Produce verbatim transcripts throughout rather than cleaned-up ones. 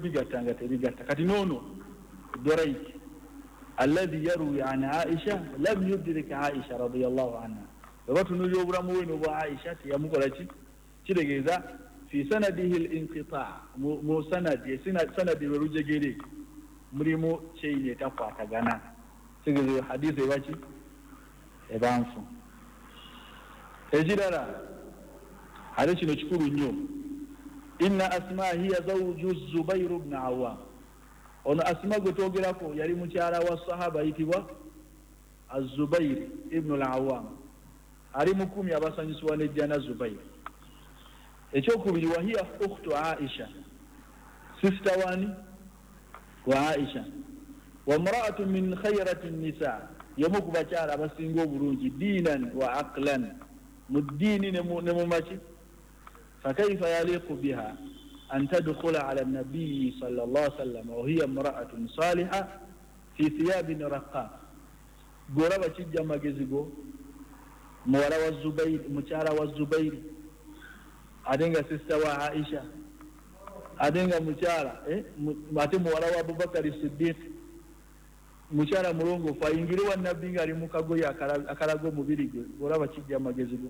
bigatanga tebigatta kati nono Duraik alladhi yarwi an Aisha lam yudrik Aisha radiyallahu anha wabatunuli obulamu weno bwa Aisha tiyamukola ki kiregeeza fi sanadihi al-inqita' mu sanadi sanadi werujegere mulimu chain etakwatagana kigezo hadithi ebaki ebanfu ejirara hali kino kikulu nnyo inna asma hiya zawju Zubair ibn Awwam ono asma gwe twogerako yali mukyala wa sahaba ayitibwa Az-Zubair ibn al-Awwam ali mukumi abasanyusibwa nejjana Zubair ekyokubiri wa hiya ukhtu Aisha sister wani wa Aisha wa imra'atun min khayrati an-nisa yomu kubakyala abasinga obulungi diinan wa aqlan muddini ne mu maki fakayfa yaliqu biha أن تدخل على النبي صلى الله عليه وسلم وهي امرأة صالحة في ثياب رقاق قرابة تجمع مجزقو مورا والزبير مشارا والزبير أدنغا سستوى عائشة أدنغا مشارا إيه ماتي مورا وابو بكر الصديق مشارا مرونغو فإنجلوا النبي غاري مكاغو يا أكاراغو مبيريغو قرابة تجمع مجزقو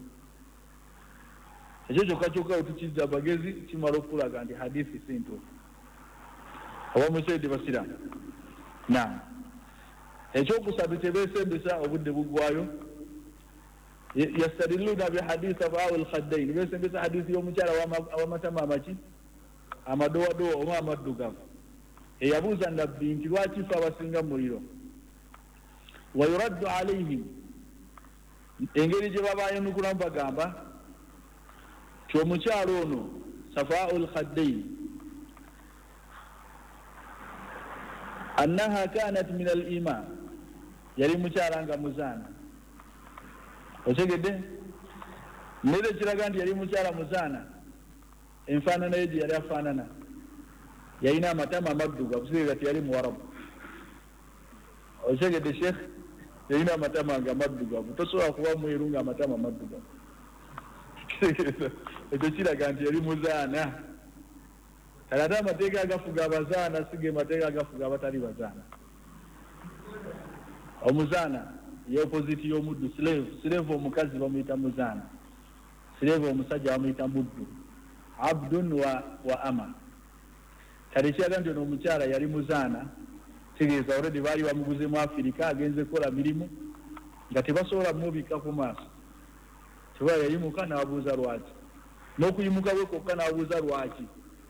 ekyo kyokka kyokka otukizza bagezi kimala okulaga nti hadithi sinto oba musaidi basiramu na ekyokusatu tebeesembesa obudde bugwayo yastadilluna bihadithi abaau al-khaddain beesembesa hadithi y'omukyala w'amatama amaki amadowadowa oba amaddugavu eyabuuza nabbi nti lwaki fe abasinga muliro wayuraddu alaihim engeri gye babayanukulamu bagamba omukyalo ono Safaa'ul Khaddayn annaha kanat min al-iman yali mukyala nga muzaana otegedde nere kiraga nti yali mukyala muzaana enfaanana ye gye yali afaanana yalina amatama amaddugavu kusigera tiyali muwarabu otegedde sheekh yalina amatama nga amaddugavu tosobola kuba mweru nga amatama amaddugavu ekyo kiraga nti yali muzaana kale ate amateeka agafuga abazaana sige amateeka agafuga abatali bazaana omuzaana ye opposite y'omuddu slave slave omukazi bamuyita muzaana slave omusajja bamuyita muddu abdun wa, wa ama kale kiraga nti ono omukyala yali muzaana tegeeza already baali bamuguze mu Afirika agenze kukola mirimu nga tebasobola mubika ku maaso tuba yayimuka n'abuuza lwaki n'okuyimuka bwe kwokka n'abuuza lwaki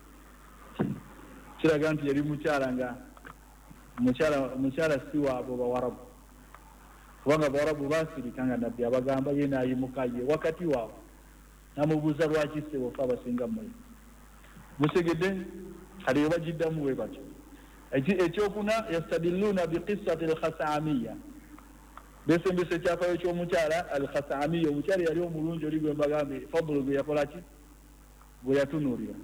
kiraga nti yali mukyala nga mukyala si waabo bawarabu kubanga bawarabu baasirika nga nabbi abagamba ye n'ayimuka ye wakati waabo n'amubuuza lwaki ssebo fe abasinga mmwe musegedde kale bagiddamu bwe batyo ekyokuna yastadilluuna biqissati al-Khasamiya besembese ekyafayo ky'omukyala al-Khasamiya omukyala yali omulungi oli gwe mbagambe Fadlu gwe yakola ki bwe yatunuulira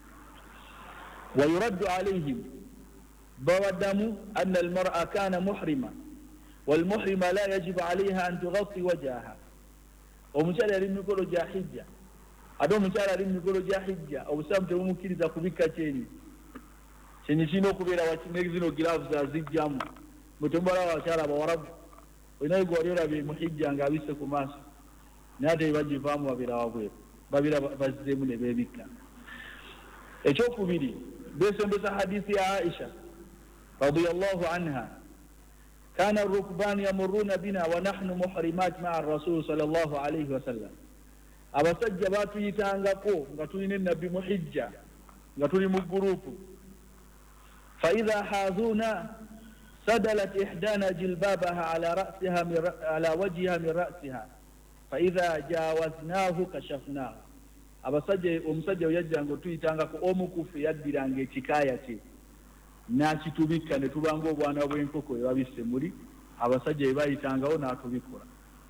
ويرد عليهم بودم أن المرأة كان محرمة والمحرمة لا يجب عليها أن تغطي وجهها ومشارع للمكولو جاحجة أدو مشارع للمكولو جاحجة أو سامت ومكيرزة كبكة تيني سنشينو كبيرا وشنكزينو جلاف زازيك جامو متنبرا وشارع بورب وينايقو ريرا بمحجة انغابيسة كماس نادي يبجي فامو وبيرا وبير بابيرا بزيمون بيبكا echoku bili besembesa hadithi ya Aisha radiyallahu anha kana rukban yamuruna bina wa nahnu muhrimat ma'a ar-rasul sallallahu alayhi wa sallam abasajja batuyitangako nga tulina nabbi muhijja nga tuli mu gurupu fa idha haduna sadalat ihdana jilbabaha ala ra'siha ala wajhiha min ra'siha fa idha jawaznahu kashafnahu abasajja omusajja yajjanga tuyitanga ko omukufu yaddiranga ekikaya kye nakitubika ne tubanga obwana bw'enkoko ebabisse muri abasajja ebayitangawo n'atubikola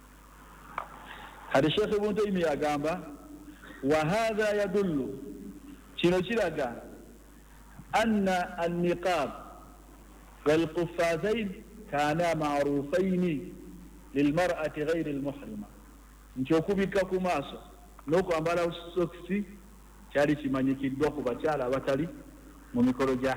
kati Sheikh Ibn Taymiyyah agamba wa hadha yadullu kino kiraga anna an-niqab wal quffazayn kana ma'rufayn lilmar'ati ghayr al-muhrima nti okubika ku maaso n'okwambala sokisi kyali kimanyikiddwa ku bakyala abatali mu mikolo gya